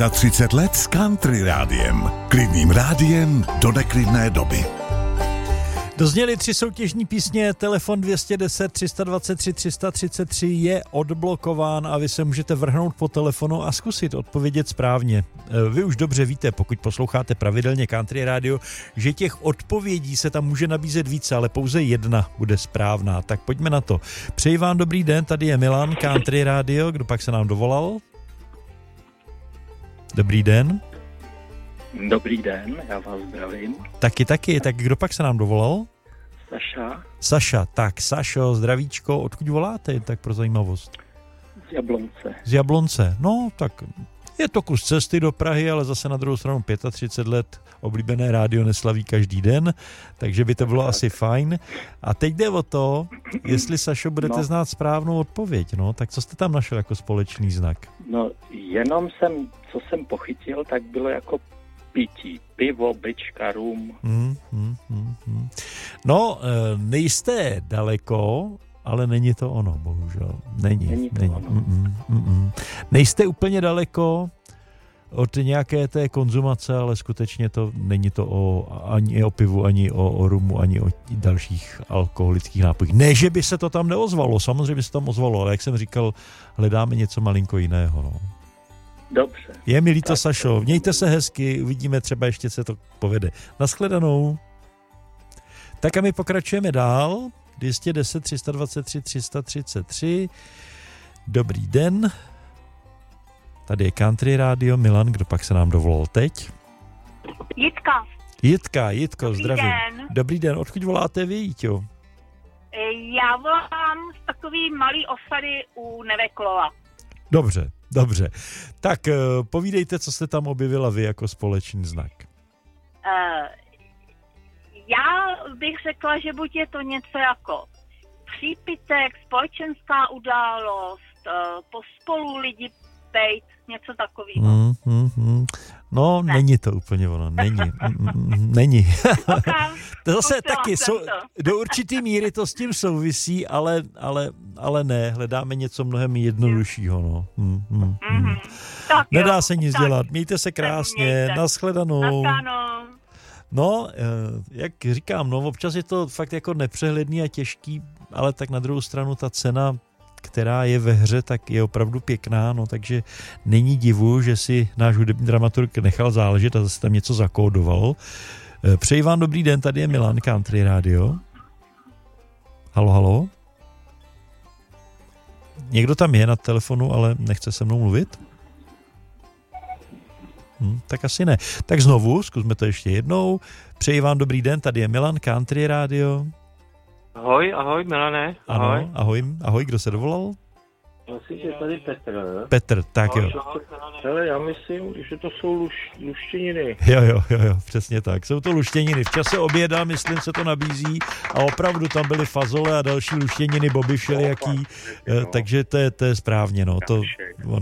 Na 30 let s Country rádiem. Klidným rádiem do neklidné doby. Dozněly 3 soutěžní písně, telefon 210 323 333 je odblokován a vy se můžete vrhnout po telefonu a zkusit odpovědět správně. Vy už dobře víte, pokud posloucháte pravidelně Country rádio, že těch odpovědí se tam může nabízet více, ale pouze jedna bude správná. Tak pojďme na to. Přeji vám dobrý den, tady je Milan, Country rádio, kdo pak se nám dovolal? Dobrý den. Dobrý den, já vás zdravím. Taky, tak kdo pak se nám dovolal? Saša, tak Sašo, zdravíčko, odkud voláte, tak pro zajímavost? Z Jablonce, no tak je to kus cesty do Prahy, ale zase na druhou stranu 35 let oblíbené rádio neslaví každý den, takže by to bylo asi fajn. A teď jde o to, jestli Sašo budete znát správnou odpověď, no, tak co jste tam našel jako společný znak? No, co jsem pochytil, tak bylo jako pití. Pivo, bečka, rum. No, nejste daleko, ale není to ono, bohužel. Není. Nejste úplně daleko od nějaké té konzumace, ale skutečně to není to ani o pivu, ani o rumu, ani o dalších alkoholických nápojích. Ne, že by se to tam neozvalo, samozřejmě by se tam ozvalo, ale jak jsem říkal, hledáme něco malinko jiného, no. Dobře. Je mi líto, Sašo, mějte se hezky, uvidíme, třeba ještě se to povede. Naschledanou. Tak a my pokračujeme dál. 210 323 333. Dobrý den. Tady je Country rádio. Milan, kdo pak se nám dovolal teď? Jitko, zdravím. Den. Dobrý den, odkud voláte vy, Jitko? Já volám z takový malý osady u Neveklova. Dobře. Tak povídejte, co jste tam objevila vy jako společný znak. Já bych řekla, že buď je to něco jako přípitek, společenská událost, pospolu lidi bejt, něco takového. No, ne. Není to úplně ono, není. To zase taky, do určitý míry to s tím souvisí, ale ne, hledáme něco mnohem jednoduššího, no. Tak nedá jo, se nic dělat, mějte se krásně, naschledanou. No, jak říkám, no, občas je to fakt jako nepřehledný a těžký, ale tak na druhou stranu ta cena, která je ve hře, tak je opravdu pěkná, no, takže není divu, že si náš hudební dramaturg nechal záležet a zase tam něco zakódoval. Přeji vám dobrý den, tady je Milan, Country rádio. Halo? Někdo tam je na telefonu, ale nechce se mnou mluvit? Tak asi ne. Tak znovu, zkusme to ještě jednou. Přeji vám dobrý den, tady je Milan, Country rádio. Ahoj, Milane. Ano, ahoj, kdo se dovolal? Myslím, že tady Petr, tak jo. Hele, já myslím, že to jsou luštěniny. Jo, přesně tak. Jsou to luštěniny. V čase oběda, myslím, se to nabízí a opravdu tam byly fazole a další luštěniny, boby všelijaký, takže to je správně, no.